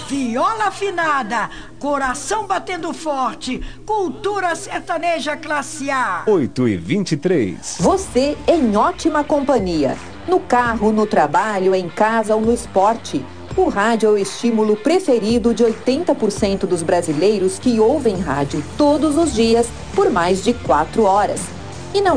viola afinada, coração batendo forte, cultura sertaneja classe A. 8h23. Você em ótima companhia. No carro, no trabalho, em casa ou no esporte. O rádio é o estímulo preferido de 80% dos brasileiros que ouvem rádio todos os dias por mais de 4 horas. E não